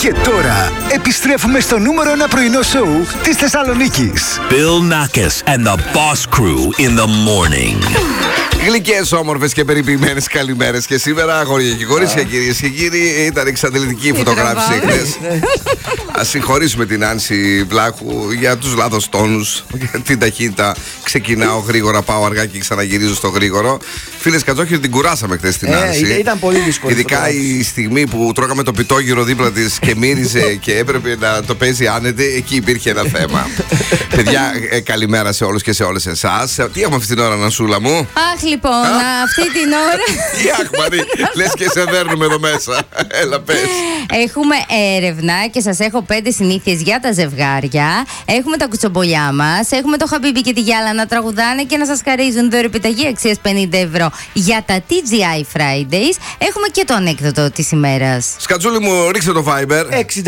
Και τώρα επιστρέφουμε στο νούμερο 1 πρωινό σοου της Θεσσαλονίκης. Bill Nackis and the Boss Crew in the morning. Γλυκές, όμορφες και περιποιημένες καλημέρες. Και σήμερα, αγόρια και κορίτσια, κυρίες και κύριοι, ήταν εξαντλητική η φωτογράφηση χθες. Ας συγχωρήσουμε την Άνση Βλάχου για τους λάθος τόνους, για την ταχύτητα. Ξεκινάω γρήγορα, πάω αργά και ξαναγυρίζω στο γρήγορο. Φίλες Κατσόχυρη, την κουράσαμε χθες την Άνση. Ήταν πολύ δύσκολο. Ειδικά η στιγμή που τρώγαμε το πιτόγυρο δίπλα της και μύριζε και έπρεπε να το παίζει άνετε, εκεί υπήρχε ένα θέμα. Παιδιά, καλημέρα σε όλους και σε όλες εσάς. Τι έχουμε αυτή την ώρα, Νασούλα μου? Αχ, λοιπόν, αυτή την ώρα. Τι αχ, Μαρή, λες και σε δέρνουμε εδώ μέσα. Έλα, πες. Έχουμε έρευνα και σας έχω 5 συνήθειες για τα ζευγάρια. Έχουμε τα κουτσομπολιά μας. Έχουμε το Χαμπίμπι και τη Γιάλα να τραγουδάνε και να σας χαρίζουν δωρεπιταγή αξίας 50 ευρώ για τα TGI Fridays. Έχουμε και το ανέκδοτο της ημέρας. Σκατζούλη μου, ρίξτε το Viber.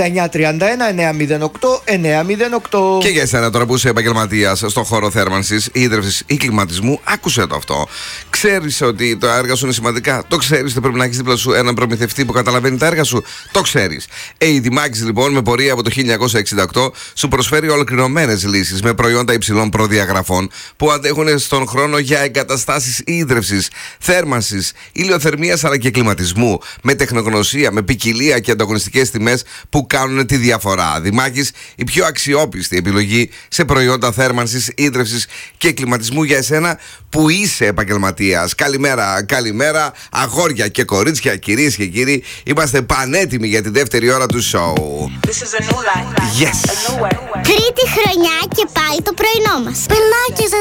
6931-908-908. Και για εσένα τώρα που είσαι επαγγελματίας στον χώρο θέρμανσης, ίδρυυσης ή κλιματισμού, άκουσε το αυτό. Ξέρεις ότι τα έργα σου είναι σημαντικά. Το ξέρεις ότι πρέπει να έχεις δίπλα σου έναν προμηθευτή που καταλαβαίνει τα έργα σου. Το ξέρεις. Η Δημάκης, λοιπόν, με πορεία από το 1968, σου προσφέρει ολοκληρωμένες λύσεις με προϊόντα υψηλών προδιαγραφών που αντέχουν στον χρόνο για εγκαταστάσεις ίδρυυσης, θέρμανσης, ηλιοθερμίας αλλά και κλιματισμού. Με τεχνογνωσία, με ποικιλία και ανταγωνιστικές τιμές που κάνουν τη διαφορά. Δημάκης, η πιο αξιόπιστη επιλογή σε προϊόντα θέρμανσης, ίδρυυσης και κλιματισμού για εσένα που είσαι επαγγελματίας. Καλημέρα, καλημέρα, αγόρια και κορίτσια, κυρίες και κύριοι. Είμαστε πανέτοιμοι για τη δεύτερη ώρα του σοου. Yes. Τρίτη χρονιά και πάλι το πρωινό μας. Πελάκες,